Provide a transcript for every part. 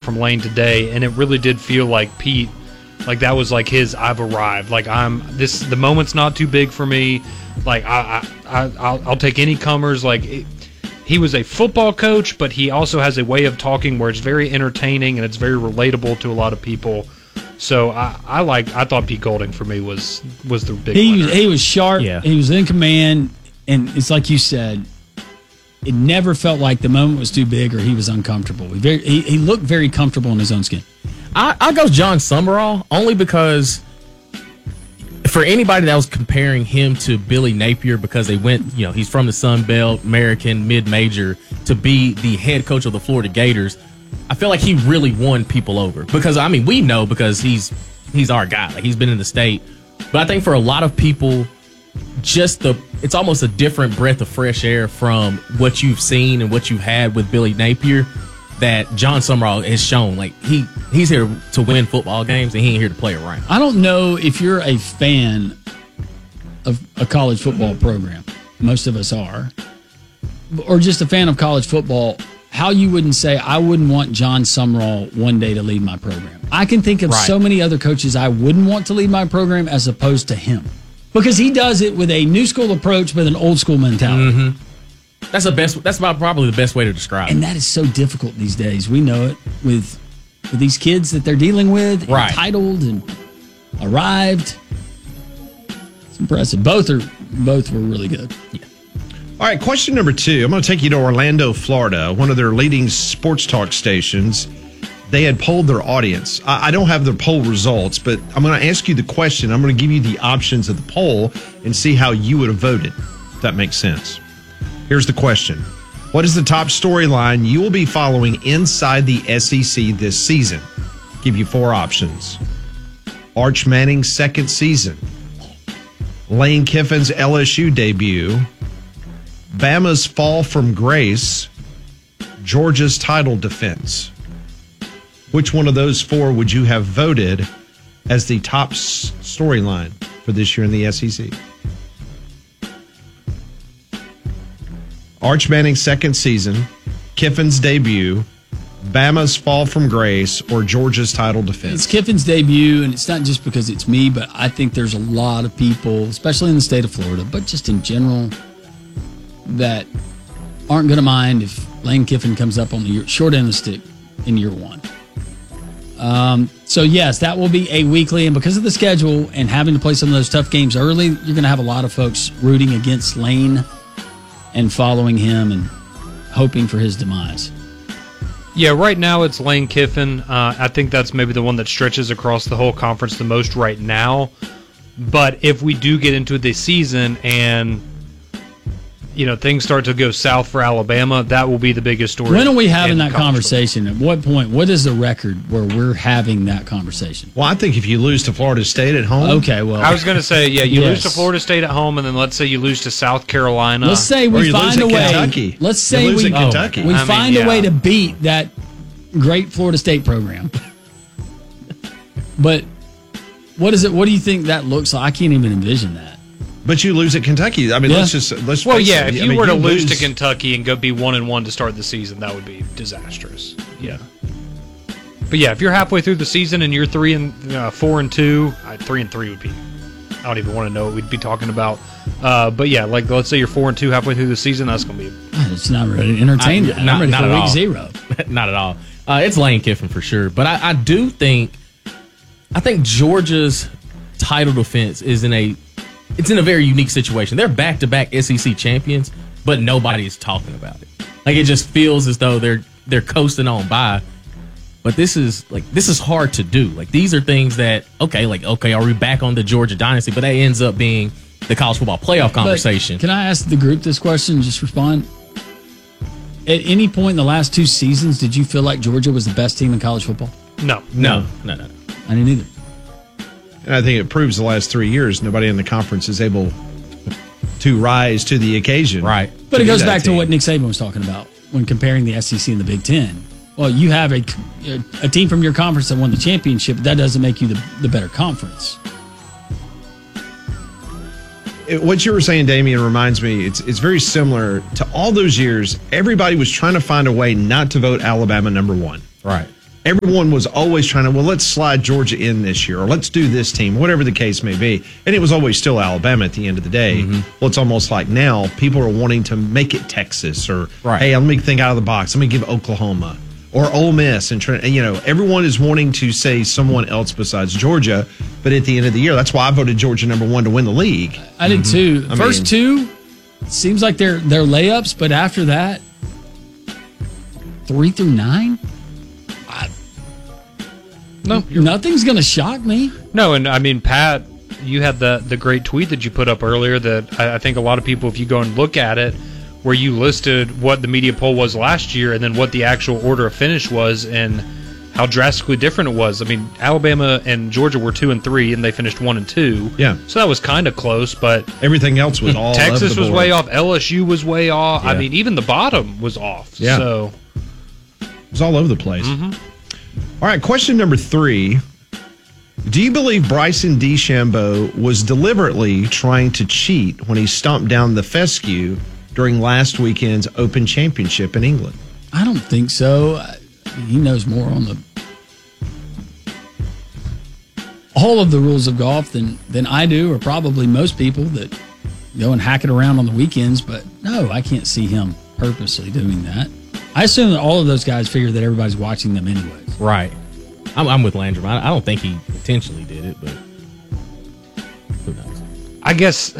from Lane today, and it really did feel like Pete, like that was like his I've arrived. Like the moment's not too big for me. Like I'll take any comers. Like he was a football coach, but he also has a way of talking where it's very entertaining and it's very relatable to a lot of people. So I thought Pete Golding for me was the big winner. He was sharp. Yeah. He was in command, and it's like you said, it never felt like the moment was too big or he was uncomfortable. He looked very comfortable in his own skin. I'll go John Summerall only because for anybody that was comparing him to Billy Napier because they went, he's from the Sun Belt, American, mid-major, to be the head coach of the Florida Gators, I feel like he really won people over because, we know because he's our guy. Like, he's been in the state. But I think for a lot of people, it's almost a different breath of fresh air from what you've seen and what you've had with Billy Napier that John Summerall has shown. Like, he's here to win football games and he ain't here to play around. I don't know if you're a fan of a college football program. Most of us are. Or just a fan of college football. How you wouldn't say, I wouldn't want John Summerall one day to lead my program. I can think of so many other coaches I wouldn't want to lead my program as opposed to him. Because he does it with a new school approach with an old school mentality. Mm-hmm. That's about probably the best way to describe it. And that is so difficult these days. We know it with these kids that they're dealing with, entitled and arrived. It's impressive. Both were really good. Yeah. All right, question number 2. I'm going to take you to Orlando, Florida, one of their leading sports talk stations. They had polled their audience. I don't have the poll results, but I'm going to ask you the question. I'm going to give you the options of the poll and see how you would have voted, if that makes sense. Here's the question. What is the top storyline you will be following inside the SEC this season? Give you 4 options. Arch Manning's second season. Lane Kiffin's LSU debut. Bama's fall from grace, Georgia's title defense. Which one of those 4 would you have voted as the top storyline for this year in the SEC? Arch Manning's second season, Kiffin's debut, Bama's fall from grace, or Georgia's title defense? It's Kiffin's debut, and it's not just because it's me, but I think there's a lot of people, especially in the state of Florida, but just in general, that aren't going to mind if Lane Kiffin comes up on the short end of the stick in year 1. So, yes, that will be a weekly. And because of the schedule and having to play some of those tough games early, you're going to have a lot of folks rooting against Lane and following him and hoping for his demise. Yeah, right now it's Lane Kiffin. I think that's maybe the one that stretches across the whole conference the most right now. But if we do get into the season and things start to go south for Alabama, that will be the biggest story. When are we having that conversation? At what point? What is the record where we're having that conversation? Well, I think if you lose to Florida State at home. Okay, well. I was going to say, you lose to Florida State at home, and then let's say you lose to South Carolina. Let's say we find a way. Kentucky. Let's say we find a way to beat that great Florida State program. But what is it? What do you think that looks like? I can't even envision that. But you lose at Kentucky. let's if you were to lose to Kentucky and go be 1-1 to start the season, that would be disastrous. Yeah. But yeah, if you're halfway through the season and you're 4-2, 3-3 would be. I don't even want to know what we'd be talking about. But yeah, like let's say you're 4-2 halfway through the season, that's going to be. It's not really entertaining. I'm ready for week 0. Not at all. It's Lane Kiffin for sure. But I do think Georgia's title defense is in a very unique situation. They're back-to-back SEC champions, but nobody is talking about it. Like, it just feels as though they're coasting on by. But this is hard to do. Like, these are things that are we back on the Georgia dynasty? But that ends up being the college football playoff conversation. But can I ask the group this question and just respond? At any point in the last 2 seasons, did you feel like Georgia was the best team in college football? No. I didn't either. And I think it proves the last 3 years nobody in the conference is able to rise to the occasion. Right. But it goes back to what Nick Saban was talking about when comparing the SEC and the Big Ten. Well, you have a team from your conference that won the championship, but that doesn't make you the better conference. What you were saying, Damian, reminds me, it's very similar to all those years. Everybody was trying to find a way not to vote Alabama number 1. Right. everyone was always trying to, well, let's slide Georgia in this year, or let's do this team, whatever the case may be. And it was always still Alabama at the end of the day. Well, it's almost like now people are wanting to make it Texas, or, hey, let me think out of the box. Let me give Oklahoma or Ole Miss. And everyone is wanting to say someone else besides Georgia. But at the end of the year, that's why I voted Georgia #1 to win the league. I did too. First two seems like they're layups, but after that, 3 through 9. No, nothing's going to shock me. No, and I mean, Pat, you had the great tweet that you put up earlier that I think a lot of people, if you go and look at it, where you listed what the media poll was last year and then what the actual order of finish was and how drastically different it was. I mean, Alabama and Georgia were 2 and 3, and they finished 1 and 2. Yeah, so that was kind of close, but everything else was all. Texas was way off. LSU was way off. Yeah. I mean, even the bottom was off. Yeah, so it was all over the place. All right, question number 3. Do you believe Bryson DeChambeau was deliberately trying to cheat when he stomped down the fescue during last weekend's Open Championship in England? I don't think so. He knows more on all of the rules of golf than I do, or probably most people that go and hack it around on the weekends. But no, I can't see him purposely doing that. I assume that all of those guys figure that everybody's watching them anyways. Right. I'm with Landrum. I don't think he intentionally did it, but who knows? I guess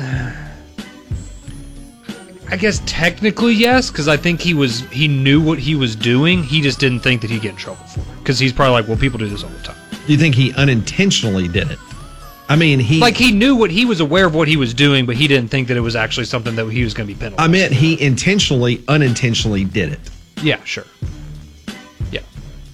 technically yes, because I think he knew what he was doing. He just didn't think that he'd get in trouble for it, because he's probably like, well, people do this all the time. Do you think he unintentionally did it? I mean, he knew he was aware of what he was doing, but he didn't think that it was actually something that he was going to be penalized. I meant he unintentionally did it. Yeah, sure. Yeah.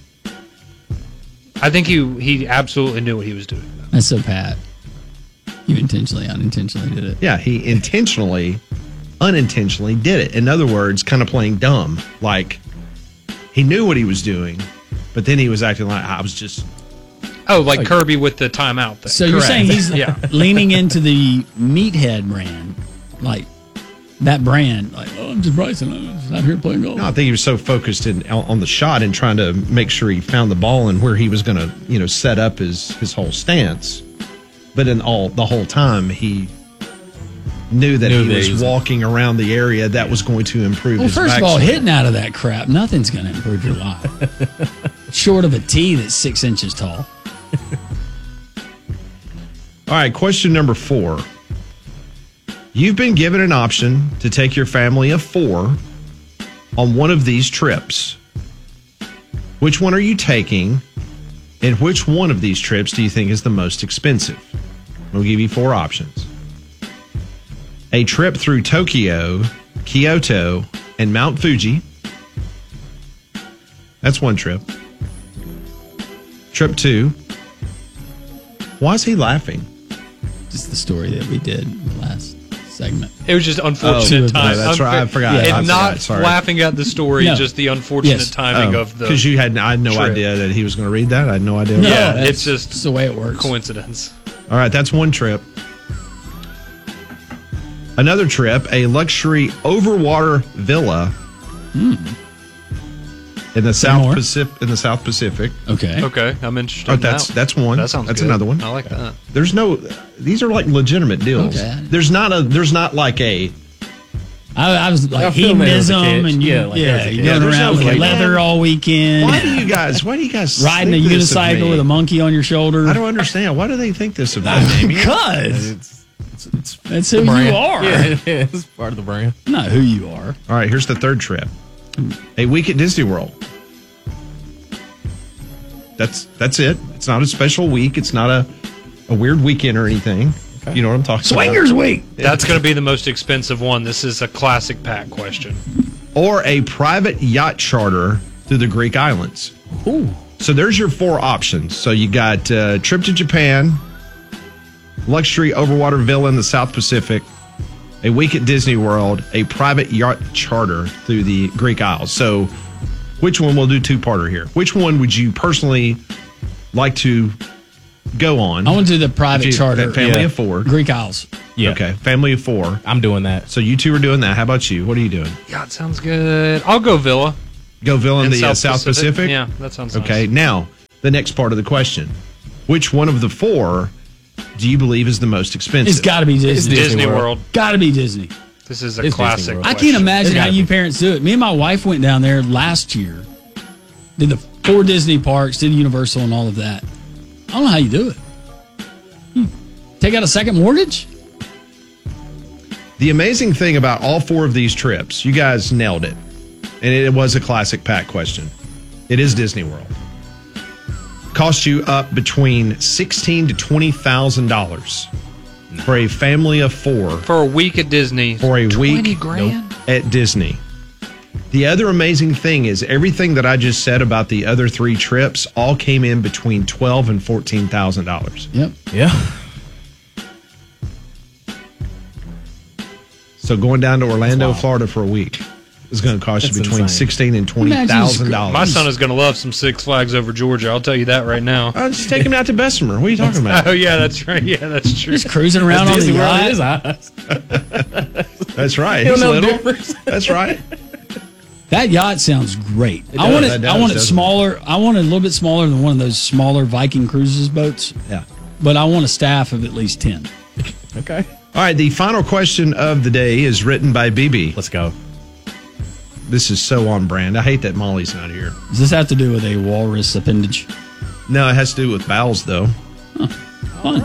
I think he absolutely knew what he was doing. That's so Pat. You intentionally, unintentionally did it. Yeah, he intentionally, unintentionally did it. In other words, kind of playing dumb. Like, he knew what he was doing, but then he was acting like, I was just... Oh, like Kirby with the timeout thing. So you're saying he's leaning into the meathead brand, like that brand, like, oh, I'm just Bryson, I'm just out here playing golf. No, I think he was so focused on the shot and trying to make sure he found the ball and where he was going to, set up his whole stance. But the whole time he knew that he was walking around the area that was going to improve his first backswing. of all, hitting out of that crap, nothing's going to improve your life. Short of a tee that's 6 inches tall. All right, question number 4. You've been given an option to take your family of 4 on one of these trips. Which one are you taking, and which one of these trips do you think is the most expensive? We'll give you 4 options. A trip through Tokyo, Kyoto, and Mount Fuji. That's one trip. Trip 2. Why is he laughing? Just the story that we did in the last segment. It was just unfortunate timing. That's right. I forgot. Yeah, and not laughing at the story, just the unfortunate timing of the. Because I had no idea that he was going to read that. I had no idea. Yeah, it's just the way it works. Coincidence. All right, that's one trip. Another trip, a luxury overwater villa in the South Pacific. Okay, I'm interested. Oh, that's one. That sounds That's good. another one. I like that. These are like legitimate deals. Okay. There's not like a. I was like hedonism and you're going around with leather all weekend. Why do you guys riding a unicycle with a monkey on your shoulder? I don't understand. Why do they think this of me? Because that's who you are. Yeah, it's part of the brand. Not who you are. All right, here's the third trip. A week at Disney World. That's it. It's not a special week. It's not a weird weekend or anything. Okay. You know what I'm talking Swingers about? Week. That's going to be the most expensive one. This is a classic Pat question. Or a private yacht charter through the Greek islands. Ooh. So there's your 4 options. So you got trip to Japan, luxury overwater villa in the South Pacific, a week at Disney World, a private yacht charter through the Greek Isles. So which one? We'll do 2-parter here. Which one would you personally like to go on? I want to do the private charter. Family of 4. Greek Isles. Yeah. Okay, family of 4. I'm doing that. So you 2 are doing that. How about you? What are you doing? God, sounds good. I'll go Villa. GoVille in And the South Pacific? Yeah, that sounds Okay, nice. now, the next part of the question. Which one of the four do you believe is the most expensive? It's got to be Disney. Disney World. Got to be Disney. This is a It's Disney classic. World. I question. can't imagine It's how gotta you be. parents do it. Me and my wife went down there last year, did the 4 Disney parks, did Universal and all of that. I don't know how you do it. You take out a second mortgage? The amazing thing about all 4 of these trips, you guys nailed it. And it was a classic Pat question. It is Disney World. Cost you up between $16,000 to $20,000 for a family of 4 For a week at Disney. for a 20 week grand? at Disney. The other amazing thing is everything that I just said about the other 3 trips all came in between $12,000 and $14,000. Yep. Yeah. So going down to Orlando, wild. Florida for a week is going to cost you That's between insane. $16,000 and $20,000. My son is going to love some Six Flags over Georgia. I'll tell you that right now. Just take him out to Bessemer. What are you talking about? Oh, yeah, that's right. Yeah, that's true. Just cruising around on the Disney World in yacht. his eyes. That's right. He'll He's know the little. difference. That's right. That yacht sounds great. I does, want that it. does, I want it doesn't it? smaller. I want it a little bit smaller than one of those smaller Viking Cruises boats. Yeah. But I want a staff of at least 10. Okay. All right. The final question of the day is written by BB. Let's go. This is so on brand. I hate that Molly's not here. Does this have to do with a walrus appendage? No, it has to do with bowels, though. Fun.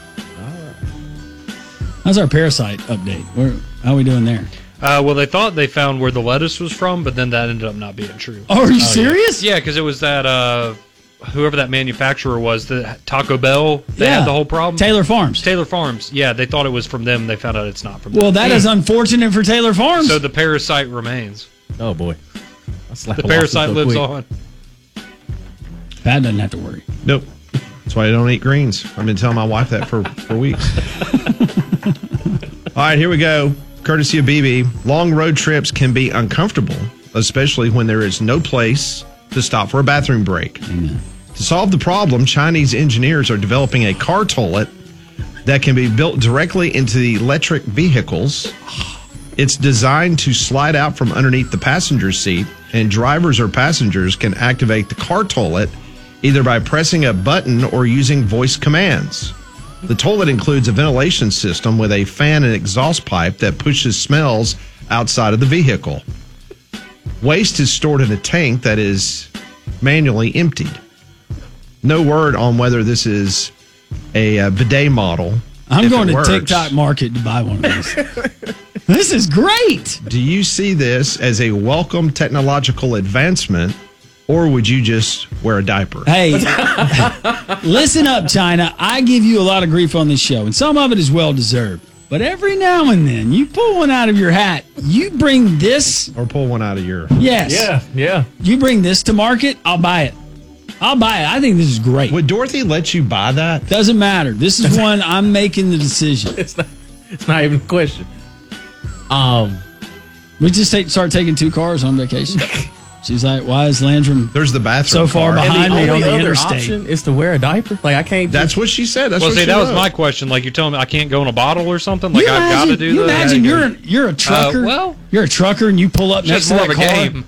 How's our parasite update? How are we doing there? Well, they thought they found where the lettuce was from, but then that ended up not being true. Oh, are you serious? Yeah, because it was that whoever that manufacturer was, the Taco Bell, they had the whole problem. Taylor Farms. Taylor Farms. Yeah, they thought it was from them. They found out it's not from them. Well, that is unfortunate for Taylor Farms. So the parasite remains. Oh boy. I'll slap The a lobster parasite so lives quick. on. Pat doesn't have to worry. Nope. That's why I don't eat greens. I've been telling my wife that for weeks. All right, here we go. Courtesy of BB. Long road trips can be uncomfortable, especially when there is no place to stop for a bathroom break. Amen. To solve the problem, Chinese engineers are developing a car toilet that can be built directly into the electric vehicles. It's designed to slide out from underneath the passenger seat, and drivers or passengers can activate the car toilet either by pressing a button or using voice commands. The toilet includes a ventilation system with a fan and exhaust pipe that pushes smells outside of the vehicle. Waste is stored in a tank that is manually emptied. No word on whether this is a bidet model. I'm if going it to works. TikTok Market to buy one of these. This is great. Do you see this as a welcome technological advancement, or would you just wear a diaper? Hey, listen up, China. I give you a lot of grief on this show, and some of it is well deserved. But every now and then, you pull one out of your hat. You bring this. Or pull one out of your... Yes. Yeah. You bring this to market, I'll buy it. I'll buy it. I think this is great. Would Dorothy let you buy that? Doesn't matter. This is one I'm making the decision. It's not even a question. We just start taking 2 cars on vacation. She's like, why is Landrum There's the bathroom so far car. behind And me the on only the other interstate? option is to wear a diaper. Like I can't. That's what she said. That's Well, what see, she that was wrote. my question. Like, you're telling me I can't go in a bottle or something? Like, You I've got to imagine- do you that? imagine you're a trucker. well- you're a trucker and you pull up next Just to more that of a car, game.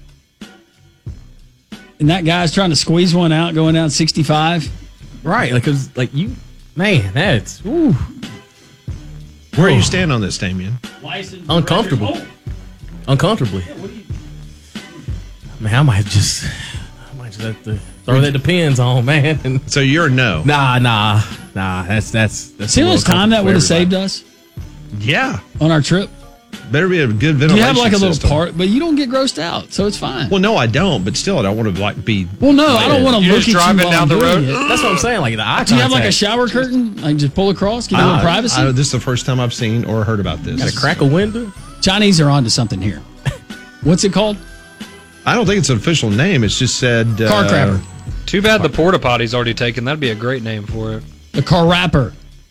and that guy's trying to squeeze one out going down 65. right. Like, 'cause, like you, man, that's ooh, Where do you stand on this, Damien? uncomfortable. Uncomfortably. Man, I might just have to throw that depends on, man. And So you're a no. nah. That's See how much time that would have saved us Yeah. on our trip? Better be a good ventilation You have like a little system. part, but you don't get grossed out, so it's fine. Well, no, I don't. But still, I don't want to like be... Well, no, I don't want to You're look just at driving you while down I'm the doing road. it. That's what I'm saying. Like the eye Do you have like a contact. shower curtain? Like just pull across, give you a little privacy? This is the first time I've seen or heard about this. Gotta crack a window. Chinese are onto something here. What's it called? I don't think it's an official name. It's just said... Car crapper. Too bad the porta potty's already taken. That'd be a great name for it. The car wrapper.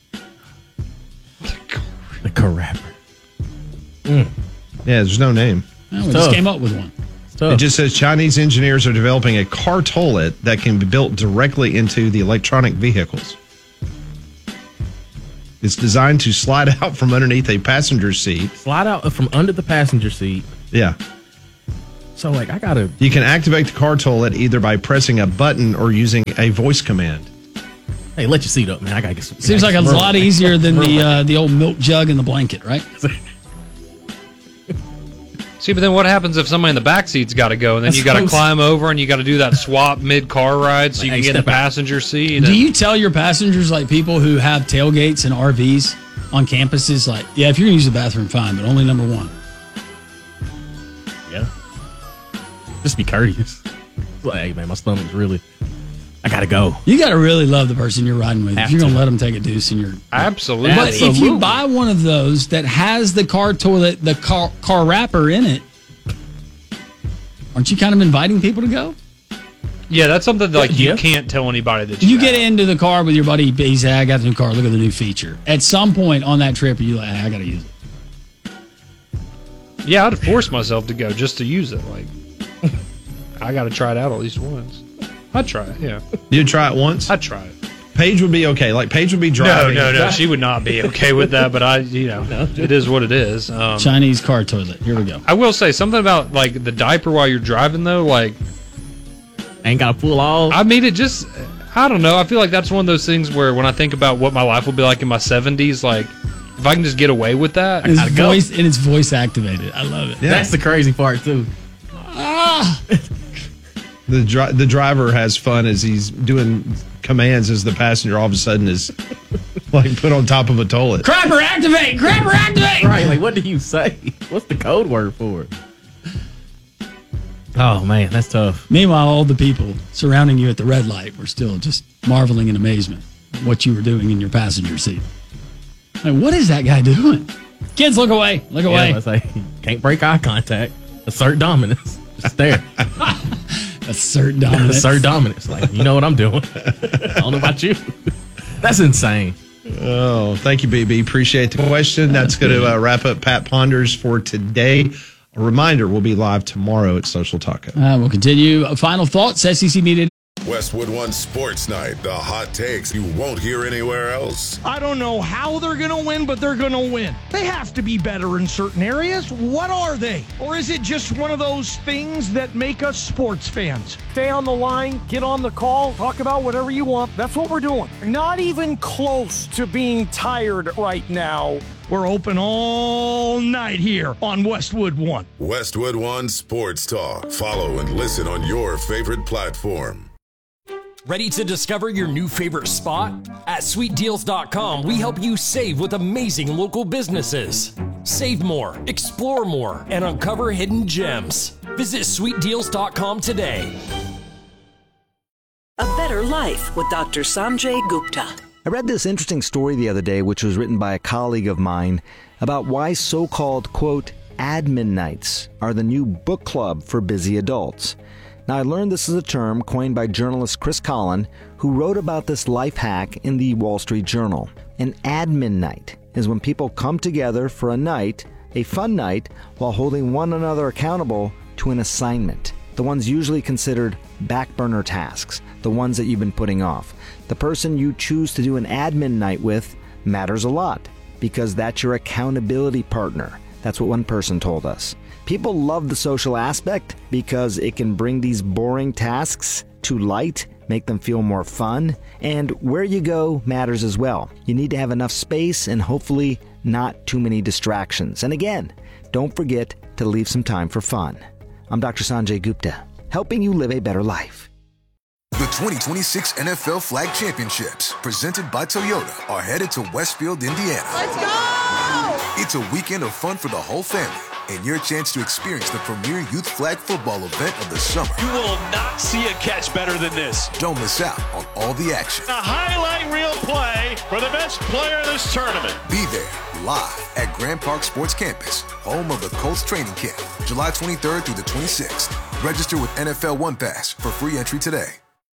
The car wrapper. Yeah, there's no name. Oh, we just tough. came up with one. It's tough. It just says Chinese engineers are developing a car toilet that can be built directly into the electronic vehicles. It's designed to slide out from underneath a passenger seat. Slide out from under the passenger seat. Yeah. So, like, I got to... You can activate the car toilet either by pressing a button or using a voice command. Hey, let your seat up, man. I got to get some... Seems like a lot easier than the old milk jug and the blanket, right? See, but then what happens if somebody in the back seat's got to go, and then you got to climb over and you got to do that swap mid-car ride so you can get in the passenger seat? Do you tell your passengers, like people who have tailgates and RVs on campuses, like, yeah, if you're going to use the bathroom, fine, but only number one? Yeah. Just be courteous. Like, hey, man, my stomach's really... I got to go. You got to really love the person you're riding with if you're going to let them take a deuce in your... Absolutely. But if you buy one of those that has the car toilet, the car wrapper in it, aren't you kind of inviting people to go? Yeah, that's something that, like, you can't tell anybody that you get into the car with your buddy. He said, I got the new car. Look at the new feature. At some point on that trip, you're like, I got to use it. Yeah, I'd force myself to go just to use it. Like, I got to try it out at least once. I'd try it, yeah. You'd try it once? I'd try it. Paige would be okay. Like, Paige would be driving. No. She would not be okay with that, but it is what it is. Chinese car toilet. Here we go. I will say something about, like, the diaper while you're driving, though. Like, ain't got to pull off. I mean, it just, I don't know. I feel like that's one of those things where when I think about what my life will be like in my 70s, like, if I can just get away with that, and it's voice activated. I love it. Yeah. That's the crazy part, too. The driver has fun as he's doing commands as the passenger all of a sudden is like put on top of a toilet. Crapper activate! Crapper activate! Right, like what do you say? What's the code word for it? Oh man, that's tough. Meanwhile, all the people surrounding you at the red light were still just marveling in amazement at what you were doing in your passenger seat. Like, what is that guy doing? Kids, look away. Look away. I say, can't break eye contact. Assert dominance. Just stare. Assert dominance. Assert dominance. Like, you know what I'm doing. I don't know about you. That's insane. Oh, thank you, BB. Appreciate the question. That's going to wrap up Pat Ponders for today. A reminder, we'll be live tomorrow at Social Taco. We'll continue. Final thoughts, SEC Media. Westwood One Sports Night, the hot takes you won't hear anywhere else. I don't know how they're going to win, but they're going to win. They have to be better in certain areas. What are they? Or is it just one of those things that make us sports fans? Stay on the line, get on the call, talk about whatever you want. That's what we're doing. Not even close to being tired right now. We're open all night here on Westwood One. Westwood One Sports Talk. Follow and listen on your favorite platform. Ready to discover your new favorite spot? At sweetdeals.com, we help you save with amazing local businesses. Save more, explore more, and uncover hidden gems. Visit sweetdeals.com today. A Better Life with Dr. Sanjay Gupta. I read this interesting story the other day, which was written by a colleague of mine, about why so-called, quote, admin nights are the new book club for busy adults. Now, I learned this is a term coined by journalist Chris Collin, who wrote about this life hack in the Wall Street Journal. An admin night is when people come together for a night, a fun night, while holding one another accountable to an assignment. The ones usually considered back burner tasks, the ones that you've been putting off. The person you choose to do an admin night with matters a lot, because that's your accountability partner. That's what one person told us. People love the social aspect because it can bring these boring tasks to light, make them feel more fun, and where you go matters as well. You need to have enough space and hopefully not too many distractions. And again, don't forget to leave some time for fun. I'm Dr. Sanjay Gupta, helping you live a better life. The 2026 NFL Flag Championships, presented by Toyota, are headed to Westfield, Indiana. Let's go! It's a weekend of fun for the whole family, and your chance to experience the premier youth flag football event of the summer. You will not see a catch better than this. Don't miss out on all the action. A highlight reel play for the best player in this tournament. Be there, live at Grand Park Sports Campus, home of the Colts training camp, July 23rd through the 26th. Register with NFL One Pass for free entry today.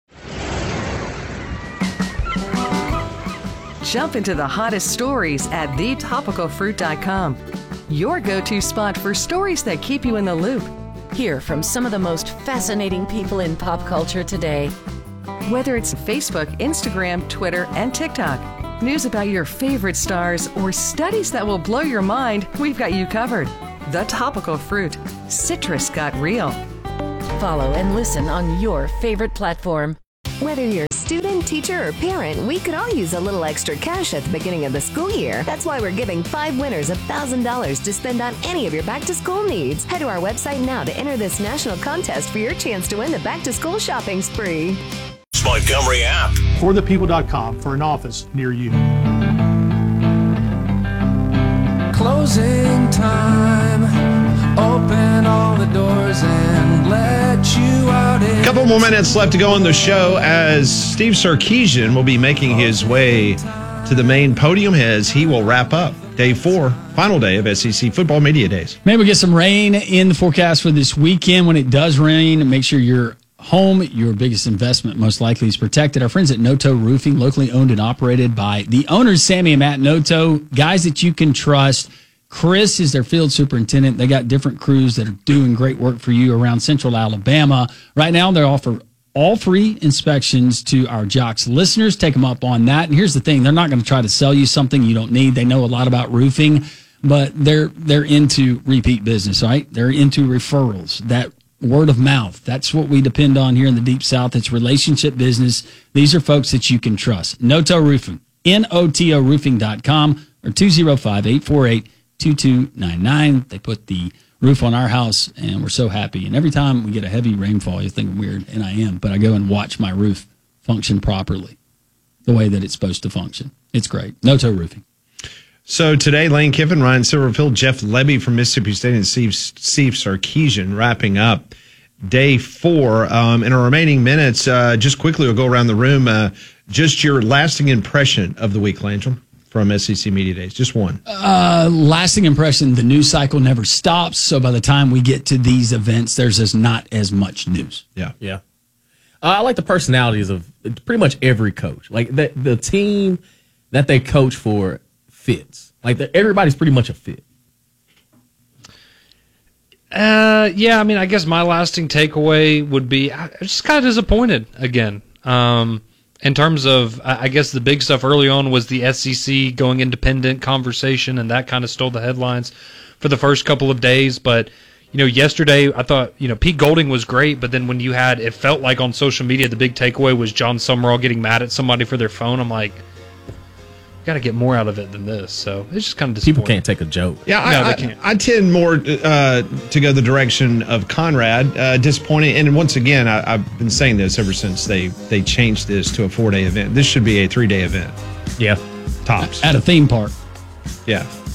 Jump into the hottest stories at thetopicalfruit.com. Your go-to spot for stories that keep you in the loop. Hear from some of the most fascinating people in pop culture today. Whether it's Facebook, Instagram, Twitter, and TikTok, news about your favorite stars, or studies that will blow your mind, we've got you covered. The Topical Fruit. Citrus got real. Follow and listen on your favorite platform. Whether you're a student, teacher, or parent, we could all use a little extra cash at the beginning of the school year. That's why we're giving 5 winners $1,000 to spend on any of your back-to-school needs. Head to our website now to enter this national contest for your chance to win the back-to-school shopping spree. Montgomery app. ForThePeople.com for an office near you. Closing time. Open all the doors and let you out in. A couple more minutes left to go on the show as Steve Sarkisian will be making his way to the main podium as he will wrap up day 4, final day of SEC Football Media Days. Maybe we'll get some rain in the forecast for this weekend. When it does rain, make sure your home, your biggest investment most likely, is protected. Our friends at Noto Roofing, locally owned and operated by the owners, Sammy and Matt Noto, guys that you can trust. Chris is their field superintendent. They got different crews that are doing great work for you around central Alabama. Right now, they offer all free inspections to our Jocks listeners. Take them up on that. And here's the thing. They're not going to try to sell you something you don't need. They know a lot about roofing, but they're into repeat business, right? They're into referrals, that word of mouth. That's what we depend on here in the Deep South. It's relationship business. These are folks that you can trust. Noto Roofing, NOTOroofing.com or 205-848-2299. They put the roof on our house, and we're so happy. And every time we get a heavy rainfall, you think I'm weird, and I am, but I go and watch my roof function properly, the way that it's supposed to function. It's great. Noto Roofing. So today, Lane Kiffin, Ryan Silverfield, Jeff Lebby from Mississippi State, and Steve Sarkisian wrapping up day 4. In our remaining minutes, just quickly, we'll go around the room. Just your lasting impression of the week, Langell, from SEC Media Days. Just one. Lasting impression, the news cycle never stops. So by the time we get to these events, there's just not as much news. Yeah. I like the personalities of pretty much every coach. Like the team that they coach for fits. Like everybody's pretty much a fit. Yeah, I mean, I guess my lasting takeaway would be I'm just kind of disappointed again. In terms of, I guess the big stuff early on was the SEC going independent conversation, and that kind of stole the headlines for the first couple of days. But, yesterday I thought, Pete Golding was great, but then when it felt like on social media, the big takeaway was John Summerall getting mad at somebody for their phone. I'm like, got to get more out of it than this. So it's just kind of disappointing. People can't take a joke. Yeah, they can't. I tend more to go the direction of Conrad. Disappointing. And once again, I've been saying this ever since they changed this to a 4-day event. This should be a 3-day event. Yeah. Tops. At a theme park. Yeah.